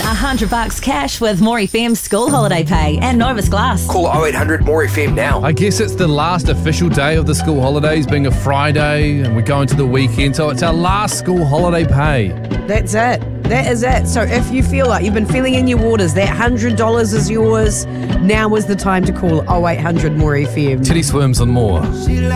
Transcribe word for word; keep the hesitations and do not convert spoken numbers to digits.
A hundred bucks cash with More F M school holiday pay and Novus Glass. Call oh eight hundred more F M now. I guess it's the last official day of the school holidays, being a Friday, and we're going to the weekend, so it's our last school holiday pay. That's it. That is it. So if you feel like you've been feeling in your waters, that one hundred dollars is yours, now is the time to call oh eight hundred more F M. Titty Swims and more.